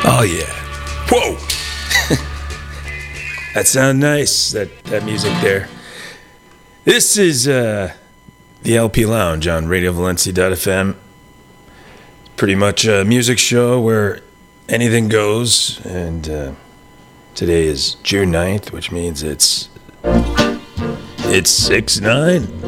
Oh yeah. Whoa. That sounds nice, that music there. This is the LP Lounge on RadioValencia.fm. Pretty much a music show where anything goes, and today is June 9th, which means it's 6/9.